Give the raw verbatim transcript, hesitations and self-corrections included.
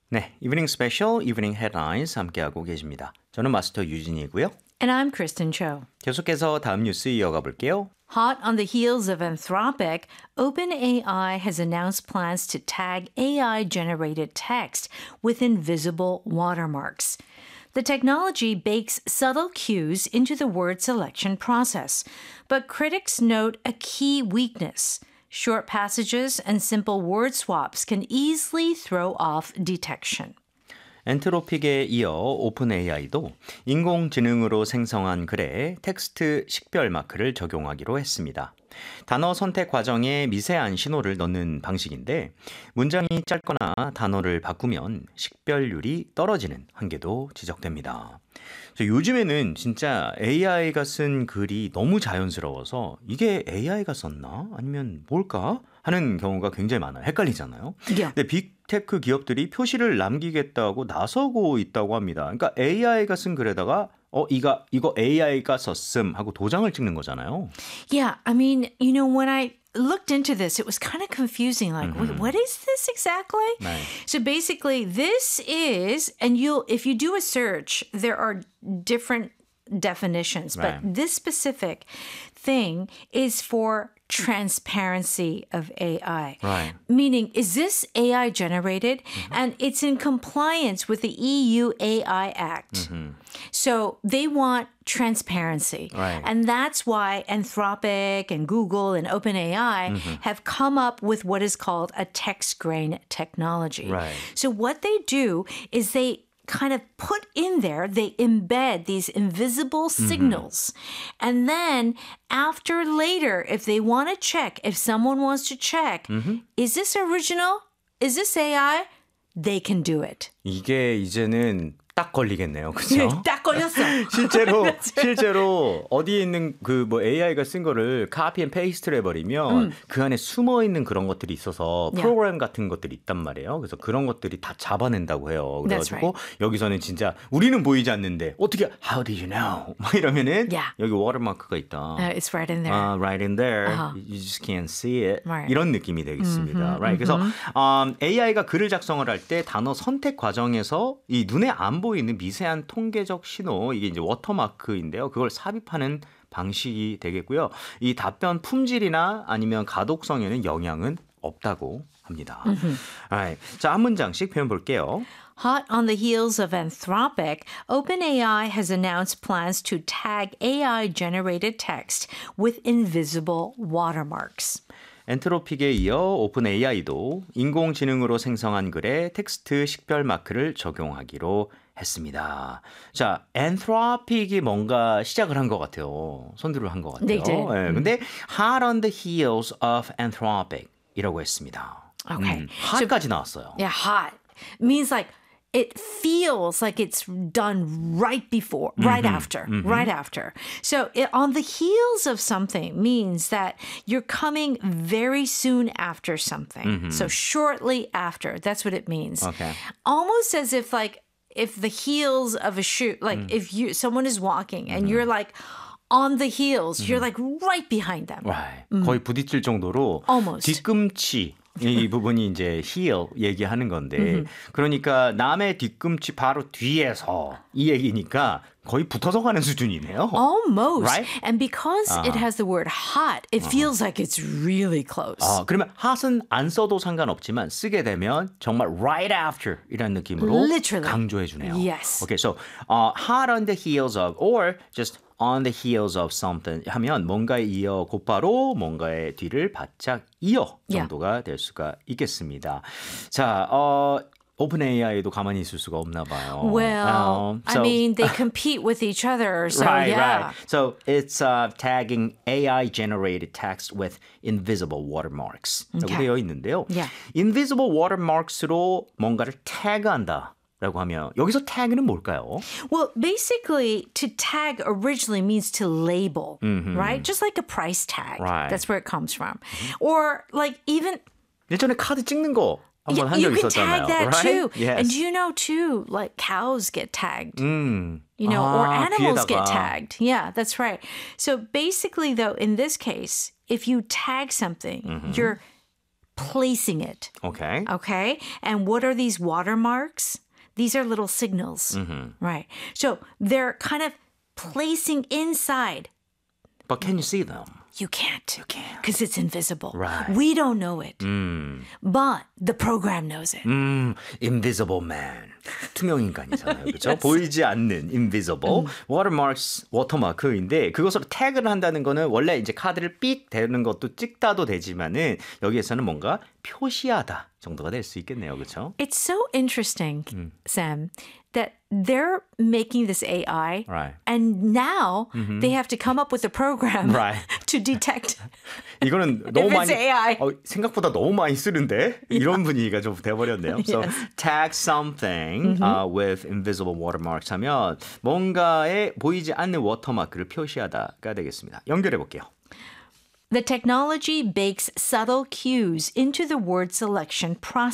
네, 이브닝 스페셜, 이브닝 헤드라인스 함께하고 계십니다. 저는 마스터 유진이고요. And I'm Kristen Cho. 계속해서 다음 뉴스 이어가 볼게요. Hot on the heels of Anthropic, OpenAI has announced plans to tag A I-generated text with invisible watermarks. The technology bakes subtle cues into the word selection process, but critics note a key weakness. Short passages and simple word swaps can easily throw off detection. 엔트로픽에 이어 오픈에이아이도 인공지능으로 생성한 글에 텍스트 식별 마크를 적용하기로 했습니다. 단어 선택 과정에 미세한 신호를 넣는 방식인데 문장이 짧거나 단어를 바꾸면 식별률이 떨어지는 한계도 지적됩니다. 요즘에는 진짜 에이아이가 쓴 글이 너무 자연스러워서 이게 에이아이가 썼나? 아니면 뭘까? 하는 경우가 굉장히 많아요. 헷갈리잖아요. Yeah. 근데 빅테크 기업들이 표시를 남기겠다고 나서고 있다고 합니다. 그러니까 에이아이가 쓴 글에다가 어 이거 이거 에이아이가 썼음 하고 도장을 찍는 거잖아요. Yeah, I mean, you know, when I looked into this, it was kind of confusing. Like, Mm-hmm. wait, what is this exactly? 네. So basically, this is, and you'll, if you do a search, there are different definitions, but Right. this specific thing is for transparency of A I. Right. Meaning, is this A I generated? Mm-hmm. And it's in compliance with the E U A I Act. So they want transparency. Right. And that's why Anthropic and Google and OpenAI have come up with what is called a text grain technology. Right. So what they do is they kind of put in there, they embed these invisible signals. And then after later, if they want to check, if someone wants to check, is this original? Is this A I? They can do it. 이게 이제는 딱 걸리겠네요. 그렇죠? 딱 걸렸어. 실제로 실제로 어디에 있는 그 뭐 에이아이가 쓴 거를 카피 앤 페이스트를 해버리면 음. 그 안에 숨어 있는 그런 것들이 있어서 Yeah. 프로그램 같은 것들이 있단 말이에요. 그래서 그런 것들이 다 잡아낸다고 해요. That's 그래가지고 여기서는 진짜 우리는 보이지 않는데 어떻게 How do you know? 막 이러면은 Yeah. 여기 워터마크가 있다. Uh, it's right in there. Uh, right in there. Uh-huh. You just can't see it. Right. 이런 느낌이 되겠습니다. right? 그래서 um, 에이아이가 글을 작성을 할 때 단어 선택 과정에서 이 눈에 안 보이는 미세한 통계적 신호, 이게 이제 워터마크인데요. 그걸 삽입하는 방식이 되겠고요. 이 답변 품질이나 아니면 가독성에는 영향은 없다고 합니다. right. 자, 한 문장씩 표현 볼게요. Hot on the heels of Anthropic, OpenAI has announced plans to tag A I-generated text with invisible watermarks. 엔트로픽에 이어 오픈에이아이도 인공지능으로 생성한 글에 텍스트 식별 마크를 적용하기로 했습니다. 자, 엔트로픽이 뭔가 시작을 한 것 같아요. 선두를 한 것 같아요. They did. 네, 근데 hot on the heels of Anthropic 이라고 했습니다. Okay. 음, hot까지 나왔어요. Yeah, hot means like it feels like it's done right before, right after, right after. So it, on the heels of something means that you're coming very soon after something. So shortly after, that's what it means. Okay. Almost as if like if the heels of a shoe, like if you someone is walking and you're like on the heels, you're like right behind them. Right. 거의 부딪힐 정도로 Almost. 뒤꿈치 이 부분이 이제 heel 얘기하는 건데 그러니까 남의 뒤꿈치 바로 뒤에서 이 얘기니까 거의 붙어서 가는 수준이네요. Almost. Right? And because it has the word hot, it feels like it's really close. 아, 그러면 hot은 안 써도 상관없지만 쓰게 되면 정말 right after 이라는 느낌으로 Literally. 강조해 주네요. Yes. Okay, so uh, hot on the heels of or just on the heels of something 하면 뭔가에 이어 곧바로 뭔가의 뒤를 바짝 이어 정도가 될 수가 있겠습니다. 자, 어 오픈에이아이도 가만히 있을 수가 없나 봐요. Well, Um, I so- mean, they compete with each other, so right, yeah. right. So it's uh, tagging A I-generated text with invisible watermarks. 라고 Okay. 되어 있는데요. Yeah. invisible watermarks로 뭔가를 태그한다. 라고 하면 여기서 태그는 뭘까요? Well, basically, to tag originally means to label, right? Just like a price tag. Right. That's where it comes from. Or like even 예전에 카드 찍는 거 한번 한 you 적 can 있었잖아요. tag that right? too. Yes. And you know too, like cows get tagged. 음. You know, or 아, animals 귀에다가. get tagged. Yeah, that's right. So basically, though, in this case, if you tag something, you're placing it. Okay. Okay? And what are these watermarks? These are little signals. Right. So they're kind of placing inside. But can you see them? You can't. You can't. Because it's invisible. Right. We don't know it. 음, But the program knows it. 음, invisible man. 투명 인간이잖아요. 그렇죠? 보이지 않는 invisible watermarks 워터마크인데 그것으로 태그를 한다는 거는 원래 이제 카드를 삑 대는 것도 찍다도 되지만은 여기에서는 뭔가 표시하다 정도가 될 수 있겠네요. 그렇죠? It's so interesting, Sam, that they're making this A I Right. and now they have to come up with a program Right. to detect. 이거는 너무 If 많이 it's A I. 어, 생각보다 너무 많이 쓰는데 이런 분위기가 좀 돼버렸네요. So Yes. tag something uh, with invisible watermarks 하면 뭔가에 보이지 않는 워터마크를 표시하다가 되겠습니다. 연결해 볼게요. The technology bakes subtle cues into the word selection process.